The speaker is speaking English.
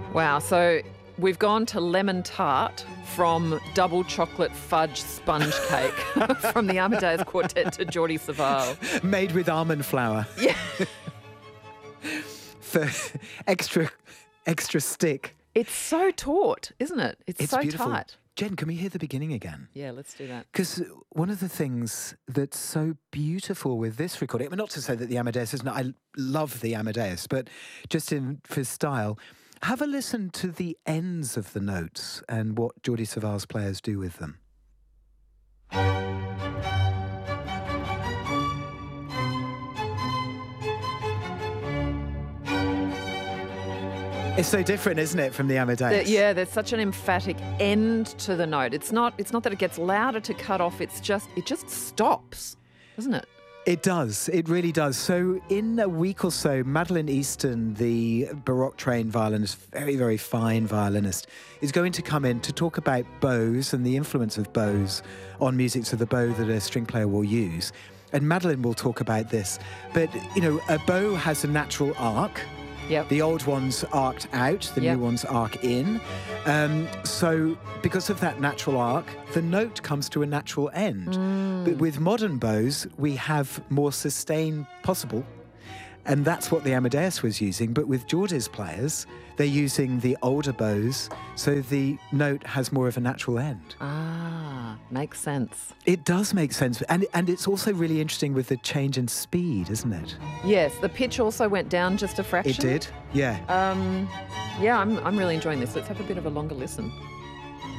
Wow, so we've gone to lemon tart from double chocolate fudge sponge cake from the Amadeus Quartet to Jordi Savall. Made with almond flour. Yeah. For extra stick. It's so taut, isn't it? It's so beautiful. tight. Jen, can we hear the beginning again? Yeah, let's do that. Because one of the things that's so beautiful with this recording, I mean, not to say that the Amadeus isn't, I love the Amadeus, but just for style, have a listen to the ends of the notes and what Jordi Savall's players do with them. It's so different, isn't it, from the Amadeus? Yeah, there's such an emphatic end to the note. It's not that it gets louder to cut off. It just stops, doesn't it? It does. It really does. So in a week or so, Madeleine Easton, the Baroque-trained violinist, very, very fine violinist, is going to come in to talk about bows and the influence of bows on music, so the bow that a string player will use. And Madeleine will talk about this. But, you know, a bow has a natural arc. Yep. The old ones arced out, the new ones arc in. So because of that natural arc, the note comes to a natural end. But with modern bows, we have more sustain possible. And that's what the Amadeus was using. But with Jordi's players, they're using the older bows, so the note has more of a natural end. Ah, makes sense. It does make sense. And it's also really interesting with the change in speed, isn't it? Yes, the pitch also went down just a fraction. It did, yeah. Yeah, I'm really enjoying this. Let's have a bit of a longer listen.